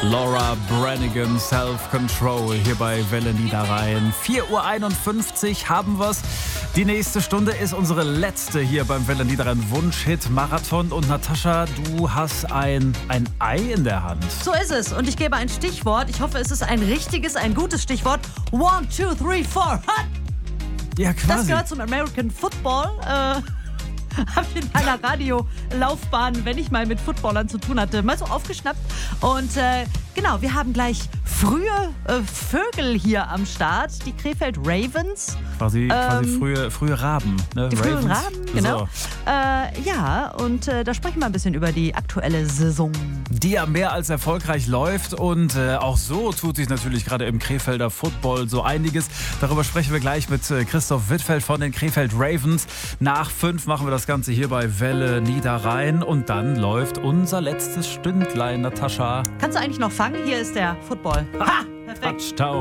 Laura Branigan, Self-Control hier bei Welle Niederrhein. 4:51 Uhr haben wir's. Die nächste Stunde ist unsere letzte hier beim Welle Niederrhein Wunsch-Hit-Marathon. Und Natascha, du hast ein Ei in der Hand. So ist es. Und ich gebe ein Stichwort. Ich hoffe, es ist ein richtiges, ein gutes Stichwort. 1, 2, 3, 4. Ja, quasi. Das gehört zum American Football. Habe ich in meiner Radiolaufbahn, wenn ich mal mit Footballern zu tun hatte, mal so aufgeschnappt. Und genau, wir haben gleich frühe Vögel hier am Start. Die Krefeld Ravens. Quasi frühe Raben. Ne? Die frühen Raben, genau. So. Ja, und da sprechen wir ein bisschen über die aktuelle Saison. Die ja mehr als erfolgreich läuft. Und auch so tut sich natürlich gerade im Krefelder Football so einiges. Darüber sprechen wir gleich mit Christoph Wittfeld von den Krefeld Ravens. Nach 5 machen wir das Ganze hier bei Welle Niederrhein. Und dann läuft unser letztes Stündlein, Natascha. Kannst du eigentlich noch fangen? Hier ist der Football. Ha! Perfekt. Touchdown.